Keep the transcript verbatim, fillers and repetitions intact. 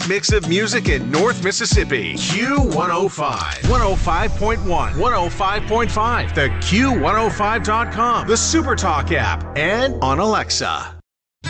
mix of music in North Mississippi. Q one oh five. one oh five point one. one oh five point five. The Q one oh five dot com. The SuperTalk app. And on Alexa.